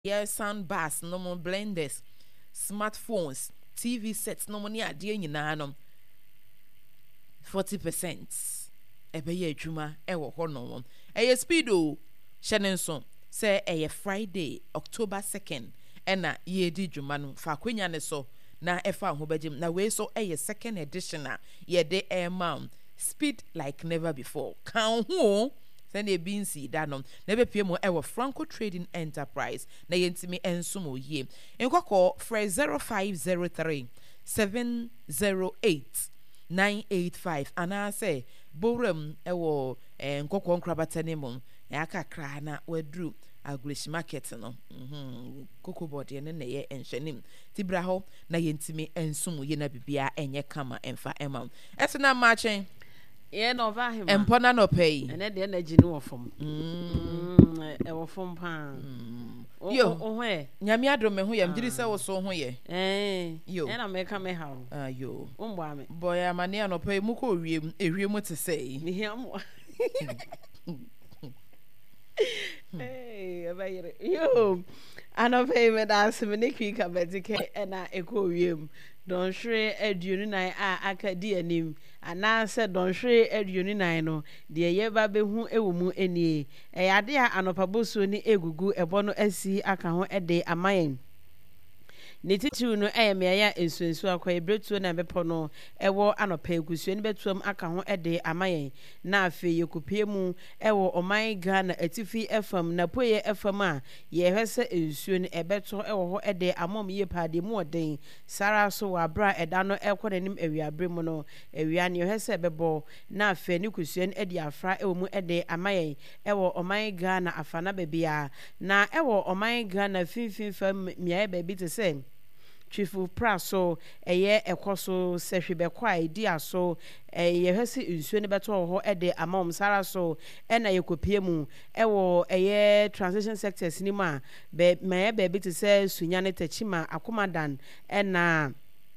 Yes, sound bars, no more blenders, smartphones, TV sets, no money idea in anum 40%. Ebeye juma ewo hono. Eye speedo shenenso say eye Friday October 2nd ena ye di juma no fa kwenya ne so na efa ho bejim na we so eye second edition a ye de air mount speed like never before. Kan ho send a bean seed danom na be pie mo ewo Franco Trading Enterprise na yentimi ensumo ye. Enkoko fre 0503 708 985 and I say Borem ewo nkoko nkrabata ne mum aka kra na wadru agulish market no koko body ne na ye enhwenim tibra ho na yentimi ensum ye na bibia enye kama emfa emam esena machen ye no va him empona no pay ene de na gi no wofom e wofom pa yo ohwe nyame adom me ho yam giri se wo so ho ye yo ena me ka me ha yo umbo ame boy amane no pay mu ko wiem ehwie mu te sei mi hiam abayere yo anope me dance me ne kwika betike ena eko wiem don hwe aduonu nan a aka di anim ana se don hwe aduonu nan no de ye ba behu ewo mu enie yade a anopaboso ni egugu ebo no asi aka ho ede amayen ne titiw no meya ensuensu akwa ebretuo na bepo no ewo anopa egusuo ni betuam aka ho ede amayen na afe yekopie mu ewo oman Ghana atifi FM na poye FM a ye hwese ensuo ni ebeto ewo ho ede amom ye paade mu oden sara so wa bra eda no ekonanim awiabre mu no awia ne hwese bebo na afe ni kusuo ni ede afra ewo mu ede amayen ewo oman Ghana afana bebia na ewo oman Ghana finfin fam mia bebi te se Chifu praso eye ekoso sehwe bekwa edi aso ye hwese nsuo ne beto ho ede amom sara so ena yekopie mu ewo eye transition sectors ni ma be maye be bi te se sunya ne tachima akomadan ena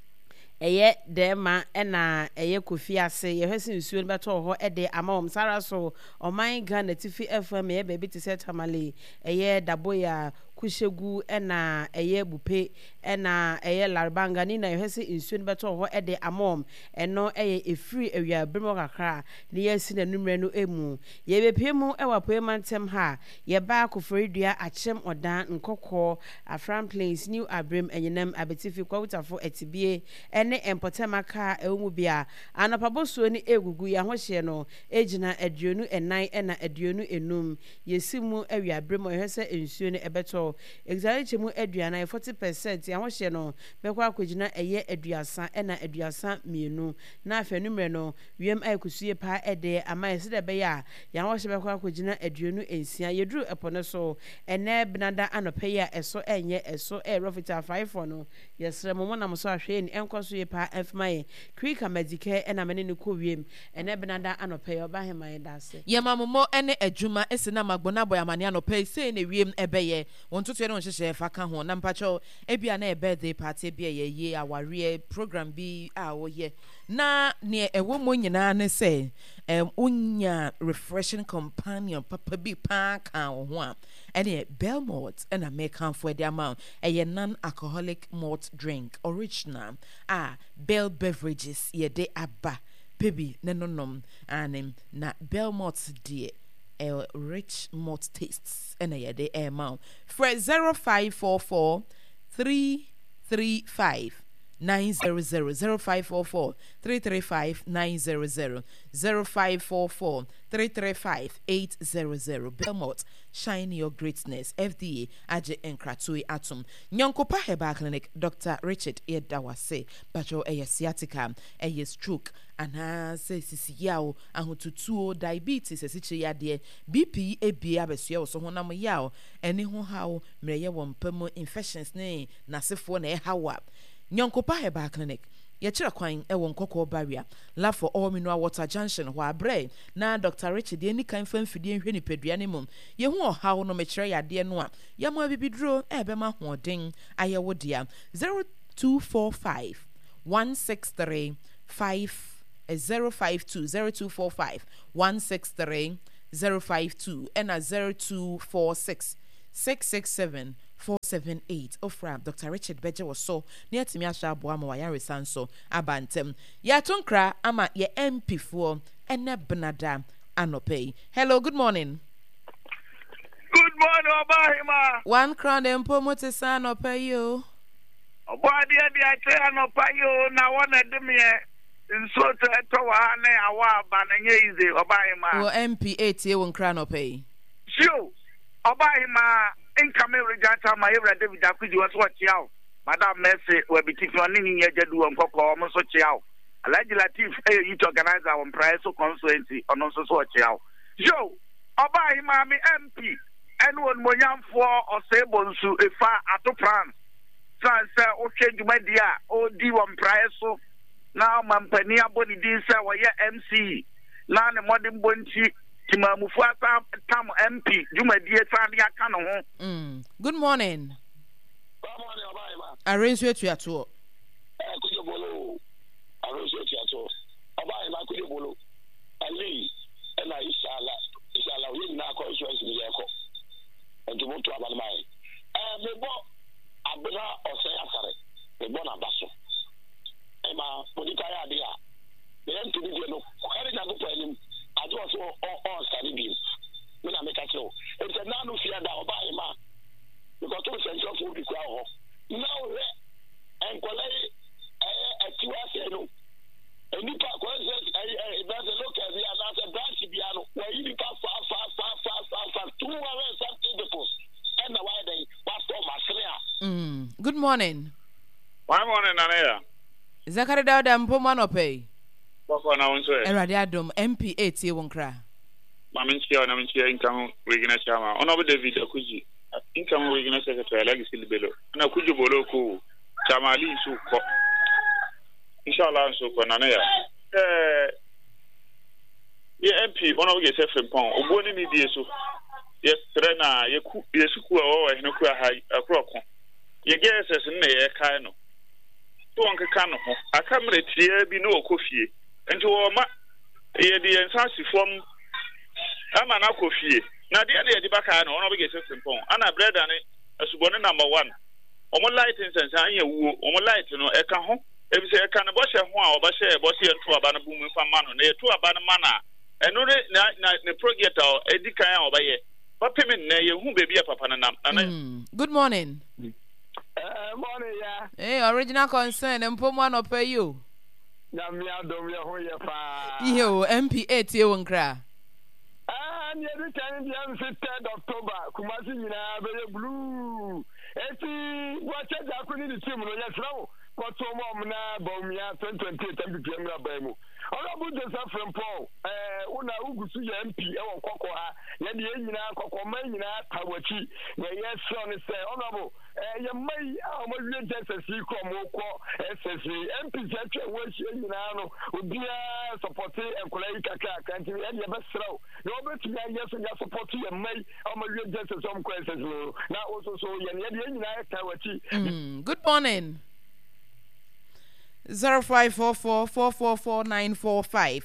eye dema ena eye kofi ase ye hwese nsuo ne beto ho ede amom sara so oman Ghana tifi FM ye be bi te se tamale eye daboya kushegu ena eye bupe ena eye larbanga ni na yehese insuo ne beto ho ede amom eno eye efiri awia bremo kakra ne yesi na numre no emu ye bepemu ewa poemantem ha ye ba koforidua achem odan nkokọ afran plains new abrem enyenem abetifi kwawutafo etibie ene empotemaka ewumu bia anapabosuo ni egugu ya hohye no ejina aduonu enan ena aduonu enum yesimu awia bremo yehese insuo ne ebeto exactly mu aduana 40% ya hohye no bekwa akogina eye aduasa ena aduasa mienu na afenumre no wiem ayekusuye pa ede ama yesede be ya hohye bekwa akogina aduonu ensia yedru epone so ene benada anope ya eso enye eso rofita 5 no yesre mo na so ahwe ni enkoso ye pa efmaye krika medike ena mene ne ko wiem ene benada anope ya oba hemaye dase ye mamomo ene adwuma esena magbona boy amane anope sei ne wiem ebeye wontoto no hyehyɛ fa ka ho na mpacho ebia na birthday party bia ye aware program bi a wo ye na ne ewo mo nyina ne say unya refreshing companion papa bi pa ka ho a ene Belmont and American for the amount a non-alcoholic malt drink original Bell beverages ye de abba baby nenonom and na Belmont dear a rich malt tastes and a day air mount for 0544 335 900 0544 335 900 0544 335 800 Belmont shine your greatness FDA Aje Nkratui Atom Nyonkopa Herbal Clinic Dr. Richard Edawase Bajo eye sciatica eye stroke ana se sisi yawo ahotutuo diabetes esichi yade BP ebia besuo so honam yawo eni ho hawo mreye wo mpam infections ne nasefo na hawa Nyonkopa Herbal Clinic yechira kwan ewo nkoko barrier la for all mineral water junction ho abre na Dr. Richard eni kan famfidie nhwe ni pedua ne mum ye hu ohawo no mechire yade no a ya mo bibidro ebema hoden ayewo dia 0245 163 5 052 0245 163 052 and 0246 667 478 ofra Dr. Richard Beje was so near to me asha boama wayare sanso abantem ya tonkra ama ye MP for ene benada anope. Hello, good morning. Good morning, Obahima. One crown and promote son or pay you. Obadi I say no pay you na one of them here. In sort of Towane, our banana easy, Obahima. Well, MP 80 won't crown or pay. Sure, Obahima, income regata, my ever David Dakuji was what you. Madame Messi will be taking on in your Jadu and Coco almost what you. Alhaji Latif, you to organize our price of constituency on also what you. Sure, Obahima, me MP. Anyone more young for or sable to a far at the plan. Transfer or change my dear, or D1 price. So now, Mampania body this our MC. Now the modern bunty, Timamufuata, Tam MP, you my dear Sandia Cano. Good morning. I raise you to your tour. I raise you to your tour. About Kuyabolo, Ali, and I shall win now conscience in the echo. And to move to Abamai. The boy Abuna or Sayasare, the Bonabasso. Emma, Podikaya idea. The end to be no, I didn't have him. I do also all study beam. When I make a show, it's a non fear that Obama because two cents of food is now. Now, and Colay at Tuaseno. And you can't look at the another branch piano where you can fast 2 hours something before. Good morning. One morning, Anaya. Zakari Dawda Mpomano pay. What for now? Eradiadum MP 80 won't cry. Maminchia and Aminchia income Regina Chama. Honorable David Akuji. Income Regina Secretary Legacy Bello. And Akuji Boloko. Chamali Suko. Inshallah, so for Nanaya. MP, one of the from Pong, or one in the so. Yes, Trena, Yesuku, or Nokia High, a crock. Ye guess as in a cano. To Uncle Cano, I come at here be no coffee. And to all my the Ansasi from Amana coffee. Now, the other Bacano, one of the from Pong, and I bread on it as one number one. Omo light in Sansanya, Omo light, you know, a cajon. If you say a cannabis, or Bashe, Bossy, and two abandoned boom from Mano, near two abandoned mana. And no, the project or Edika or Baye. What payment who baby a papa and good morning. Morning, yeah. Hey, original concern and put one up pay you. Namia don't you MP 80 won't cry. And you're returning the 3rd October. Kumasi, very blue. What's that? I couldn't the team. Yes, no. What's Mona Bomia 2028 MPM Bemu. Honorable Joseph from Paul, Una Ugusu MP, or Cocoa, Yadina, Cocomania, Tawachi, yes, son is honorable. You may almost just as you come, SSC, MP, would be supporting and collect a country and your best throw. Robert, yes, and your support you may almost just as some questions. Now also so Yadina, Tawachi. Good morning. 0544444945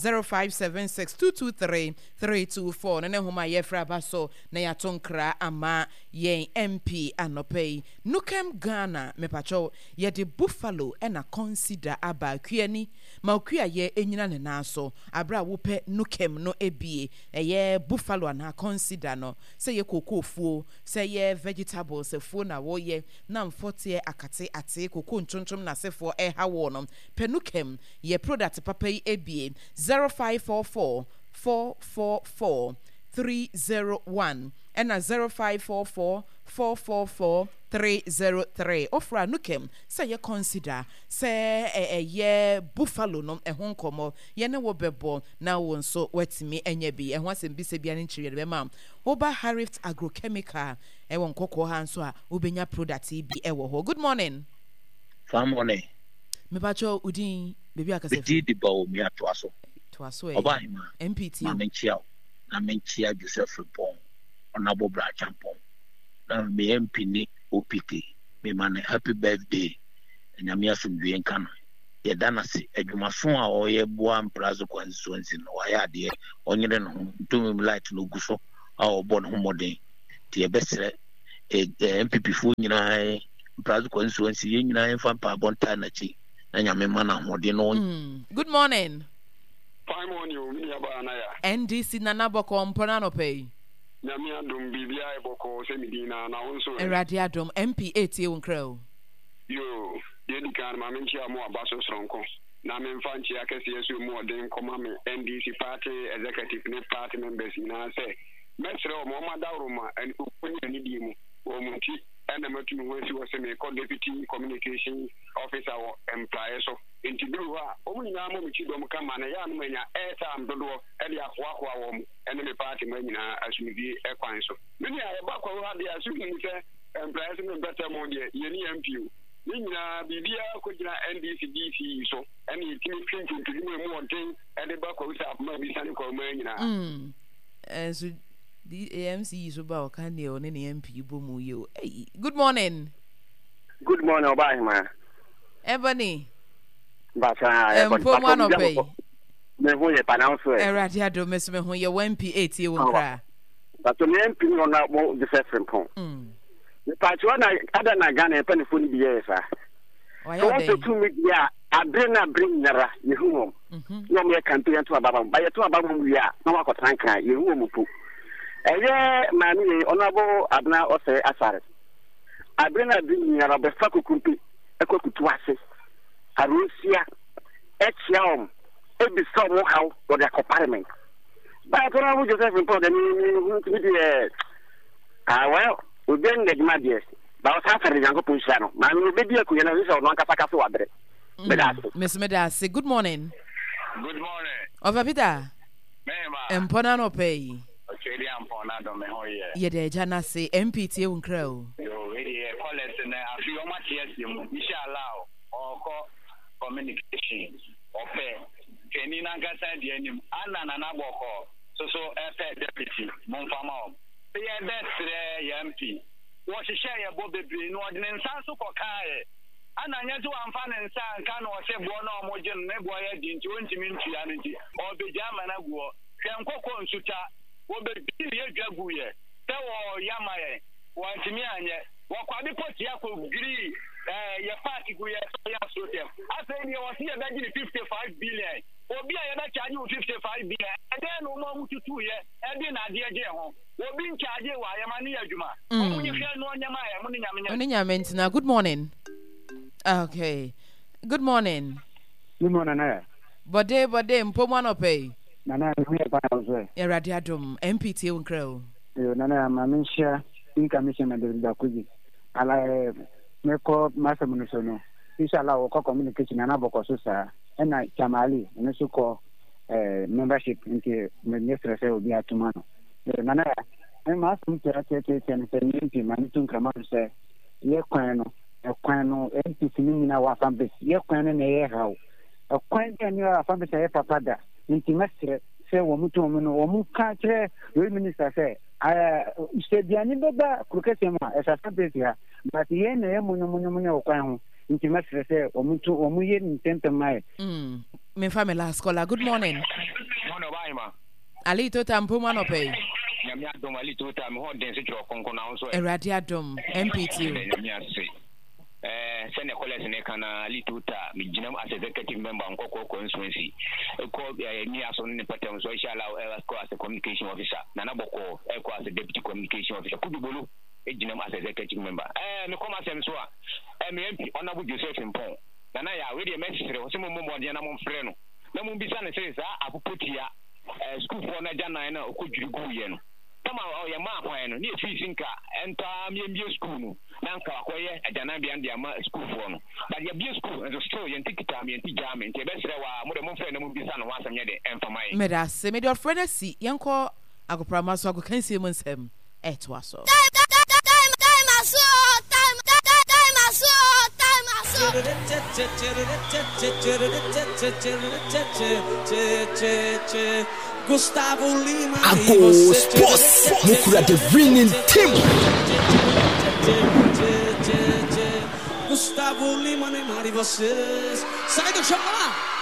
0576223324 nene homa yefra baso na yatonkra ama yen MP anopei nukem Ghana mepacho ye de buffalo ena consider aba kuani ma kua ye enyina ne naso abra wo pe nukem no ebie ye buffalo na consider no se ye kokofuo se ye vegetables se fuo na wo ye na mfote akate ate koko ntontom na sefo ha wo no pe nukem ye product papa yi ebie 0544 444 301 and a 0544 444 303 ofra nukem say ye consider say ye buffalo no ehon komo ye ne wo bebo na won so wetimi enye bi ehon asem bi se bia ne nchire be ma oba Harift agrochemical e won kokko ha nso a obenya product bi e wo ho. Good morning. Famone me bacho udin bebi akase fi di bawo mi atoaso e Obahima MPT na menchia Joseph Frimpong onabo bra champon na me MP ni OPK me man happy birthday nyame asomdwe nka no ye danase adwumaso a oye boa mprazo constituency no wa ya de onyere no ntumim light no guso a obo no moden tie besere MPP fo nyina Brazil constituency nyina emfa pa bonta na chi na nyame mana hode no. Good morning. Fine morning, me aba na ya. NDC Nana Boko mpona no pay. Nyame adom bibia eboko se medina na wonso. Erade adom MP 80 wonkra. Yo, ye di kan ma menchi amu abaso sronko. Na me mfa nchi akese yesu mu odin koma me NDC party executive ne party members na say mesre o mo madawroma en okunye ni di mu o munti ena matunu wesi wose me deputy communication officer or employer so intibru ha o munyina mo michi dom kama na ya no manya airtime dodo e de akoakoa wo mu ene me party manyina asumidi e kwan so meni ya ba kwa ha de asumidi se employers no better mo de ye ni MPU nyina bibia ko gina NDC DC so ene yitimi twintu ntudum mu onten e de ba kwa usa afuma bi sane kwa manyina so the AMC is about can you on any MP boom you. Hey, good morning. Good morning, Obama. Ebony. But Mpoma no pay. Me who ye pronounce it. Eradia do miss me who ye MP 80 won cry. But the MP no na mo the first from. The party one other na Ghana pen phone bi yes ah. So want to me ya bring nara ye hu no me campaign to ababa. Ba ye to ababa we ya na wa kwatan kan ye hu mu pu. Eye mani honorable Abna Ose Asare. Abrina bring nara be fa kukumpi ekokutu ase. Arusia Echiam Ebiso mo how for the compartment. But honorable Joseph Import the well we been the Madias. But after the Yango Pushano, man will be a Kuyana or Nankasaka Wabre. Miss Medasi, good morning. Good morning. Over Pita. Mema. Mpona no pay. Okay, I'm Pona do me ho ye. Ye de jana say MPT wonkra. Yo, really collect na afi o ma ties mu. Inshallah. Oko communication. Ope. Keni na gasa de anim. Ana na boko. So deputy. Mon fama o. Ye best MP. Wo hihye ye bo bebre no de nsa so kokae. Ana nyezu amfa ne nsa nka na o se bo na o moje ne bo ye di nti ontimi ntua no nti. O be jama na guo. Hwenkoko nsuta. Wo be bi ye dwagu ye. Se wo yama ye. Wo ntimi anye. Wo kwabi poti akogiri ye party gu ye so ya so dem. Ase ni wo si ye be gi 55 billion. Obi a ye be charge 55 billion. E dey no mo mututu ye. E dey na de je ho. Obi nchaje wa ye ma ne adwuma. Omunye hwe no nyama ye mo ne nyame. Oni nyame ntina. Good morning. Okay. Good morning. Good morning na. Bode mpoma no pay. Nana we pa also. Erade adom MPT wonkra. Yo nana ma menhia in commission na de kuzi. Ala me ko masa munuso no. Inshallah wo communication na boko so sa. Ena chamali ne so ko membership nke minister say obi atuma no. Nana e ma sum tera ten permit man tun kama se ye kwan no NPC ni na wa fambes ye kwan na ye hawo. Kwan ni wa fambes ye papada. Intimate se wo mutu no wo mu ka kire we minister say stadiani beba kroketema esa sapezia but ye na ye munyo kwan ho intimate se wo mu ye ntente mai me family last caller. Good morning. Mono baima Ali tota mpoma no pay. Nyame adom ali tota me ho den se tro konkon na so Erade adom MPT. Nyame ase sene college ne kana lituta mi jinam as executive member nkoko constituency ko ni aso ne patem so inshallah ko as communication officer nana boko ko as deputy communication officer kudubolo jinam as executive member me come asem so a me MP honorable Joseph Mpon nana ya we dey message ho se mo de na mo frɛ no na mo bisa ne se sa apopotia school for na jana na okudwirigu ye no Tama ya ma kwan no ne fi sinka enta miembie school no na nka akoye ajana bia ndia ma school for no but ya bie school and still ye ntikita me nti jame nti be sere wa mo de mo frɛ na mo bisa no wasam ye de emfamai me da se me de frɛ si yenko agoprama so agokansie mo nsɛm to aso Gustavo Lima Ago Sports Mukura the winning team Gustavo Lima, Neymar e vocês. Sai do chão lá.